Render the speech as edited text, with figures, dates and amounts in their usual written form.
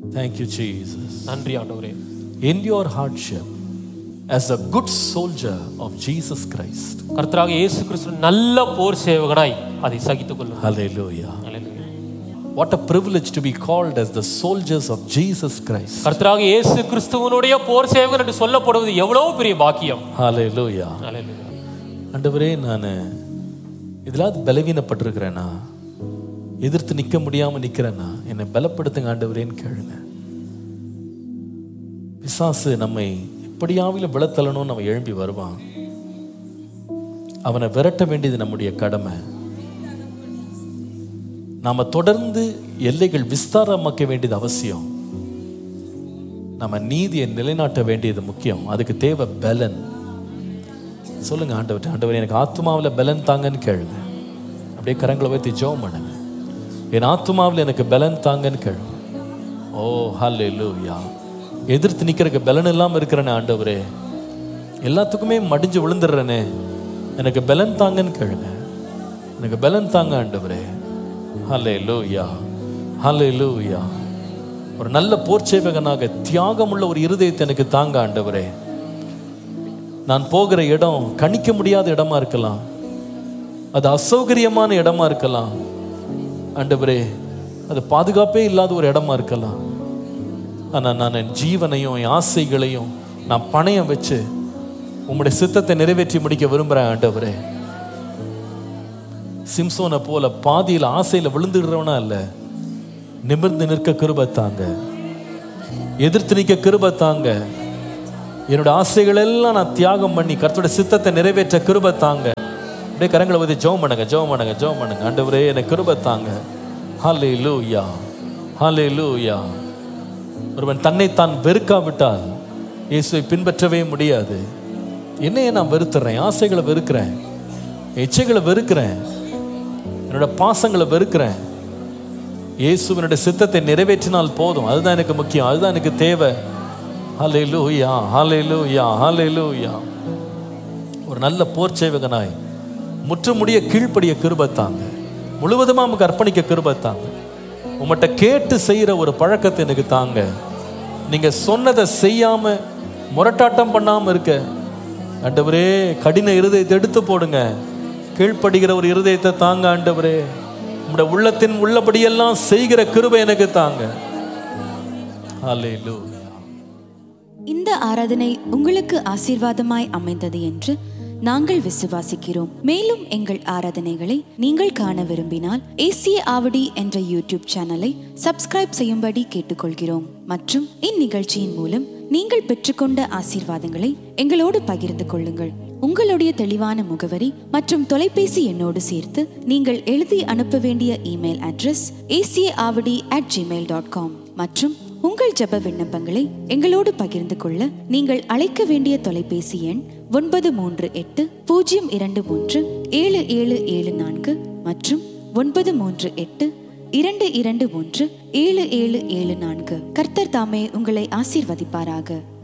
Thank you, Jesus. நன்றி ஆண்டவரே. Endure hardship as a good soldier of Jesus Christ. கர்த்தராக இயேசு கிறிஸ்து நல்ல போர் சேவகனாய் அதை சகித்துக் கொள்ளுங்கள். Hallelujah. Hallelujah. What a privilege to be called as the soldiers of Jesus Christ. கர்த்தராக இயேசு கிறிஸ்துவினுடைய போர் சேவகன் என்று சொல்லப்படுவது எவ்வளவு பெரிய பாக்கியம். Hallelujah. Hallelujah. ஆண்டவரே, நான் இதெல்லாம் பலவீனப்பட்டிருக்கிறேனா, எதிர்த்து நிற்க முடியாம நிக்கிறேனா, என்னை பலப்படுத்துங்க ஆண்டவரேன்னு கேளுங்க. பிசாசு நம்மை எப்படியாவது விழத்தள்ளணும்னு நம்ம எழும்பி வருவான். அவனை விரட்ட வேண்டியது நம்முடைய கடமை. நாம தொடர்ந்து எல்லைகள் விஸ்தாரமாக்க வேண்டியது அவசியம். நம்ம நீதியை நிலைநாட்ட வேண்டியது முக்கியம். அதுக்கு தேவை பலன். சொல்லுங்க ஆண்டவர், ஆண்டவர் எனக்கு ஆத்மாவில் பலன் தாங்கன்னு கேளுங்க. அப்படியே கரங்களை வைத்து ஜெபம் பண்ணுங்க. என் ஆத்மாவில் எனக்கு பலன் தாங்கன்னு கேளுங்க. ஓ ஹல்லேலூயா. எதிர்த்து நிற்கிறதுக்கு பலன் இல்லாமல் இருக்கிறேனே ஆண்டவரே, எல்லாத்துக்குமே மடிஞ்சு விழுந்துடுறேனே, எனக்கு பலன் தாங்கன்னு கேளுங்க. எனக்கு பலன் தாங்க ஆண்டவரே. ஹல்லேலூயா, ஹல்லேலூயா. ஒரு நல்ல போர்ச்சேவகனாக தியாகமுள்ள ஒரு இருதயத்தை எனக்கு தாங்க ஆண்டவரே. நான் போகிற இடம் கணிக்க முடியாத இடமா இருக்கலாம், அது அசௌகரியமான இடமா இருக்கலாம் ஆண்டவரே, அது பாதுகாப்பே இல்லாத ஒரு இடமா இருக்கலாம். ஆனால் நான் என் ஜீவனையும் என் ஆசைகளையும் நான் பணயம் வச்சு உம்முடைய சித்தத்தை நிறைவேற்றி முடிக்க விரும்புகிறேன் ஆண்டவரே. சிம்சோனை போல பாதியில் ஆசையில் விழுந்துடுறவனா இல்லை, நிமிர்ந்து நிற்க கிருபை தாங்க, எதிர்த்து நிற்க கிருபை தாங்க. என்னோட ஆசைகள் எல்லாம் நான் தியாகம் பண்ணி கர்த்தருடைய சித்தத்தை நிறைவேற்ற கிருபை தாங்க. அப்படியே கரங்களை வந்து ஜெபம் பண்ணுங்க, ஜெபம் பண்ணுங்க, ஜெபம் பண்ணுங்க. ஆண்டவரே எனக்கு கிருபை தாங்க. ஹல்லேலூயா, ஹல்லேலூயா. ஒருவன் தன்னைத்தான் வெறுக்காவிட்டால் இயேசுவை பின்பற்றவே முடியாது. என்னையே நான் வெறுத்துறேன், ஆசைகளை வெறுக்கிறேன், இச்சைகளை வெறுக்கிறேன், என்னோட பாசங்களை வெறுக்கிறேன். இயேசுவினுடைய சித்தத்தை நிறைவேற்றினால் போதும். அதுதான் எனக்கு முக்கியம், அதுதான் எனக்கு தேவை. ஹல்லேலூயா, ஹல்லேலூயா, ஹல்லேலூயா. ஒரு நல்ல போர் சேவகனாய் முற்றுமுடிய கீழ்ப்படிய கிருபை தாங்க, முழுவதுமா நமக்கு அர்ப்பணிக்க கிருபை தாங்க. உங்கள்கிட்ட கேட்டு செய்யற ஒரு பழக்கத்தை எனக்கு தாங்க. நீங்க சொன்னதை செய்யாம முரட்டாட்டம் பண்ணாம இருக்க ஆண்டவரே, கடின இருதயத்தை எடுத்து போடுங்க. கீழ்ப்படுகிற ஒரு இருதயத்தை தாங்க ஆண்டவரே. உங்களுடைய உள்ளத்தின் உள்ளபடியெல்லாம் செய்கிற கிருபை எனக்கு தாங்க. ஹல்லேலூயா. இந்த ஆராதனை உங்களுக்கு ஆசீர்வாதமாய் அமைந்தது என்று நாங்கள் விசுவாசிக்கிறோம். மேலும் எங்கள் ஆராதனைகளை நீங்கள் காண விரும்பினால் ஏசிய ஆவடி என்ற யூடியூப் சேனலை சப்ஸ்கிரைப் செய்யும்படி கேட்டுக்கொள்கிறோம். மற்றும் இந்நிகழ்ச்சியின் மூலம் நீங்கள் பெற்றுக்கொண்ட ஆசீர்வாதங்களை எங்களோடு பகிர்ந்து கொள்ளுங்கள். உங்களுடைய தெளிவான முகவரி மற்றும் தொலைபேசி எண்ணோடு சேர்த்து நீங்கள் எழுதி அனுப்ப வேண்டிய இமெயில் அட்ரஸ் acaavadi@gmail.com. மற்றும் உங்கள் ஜெப விண்ணப்பங்களை எங்களோடு பகிர்ந்து கொள்ள நீங்கள் அழைக்க வேண்டிய தொலைபேசி எண் 938-023-7774 மற்றும் 938-221-7774. கர்த்தர் தாமே உங்களை ஆசீர்வதிப்பாராக.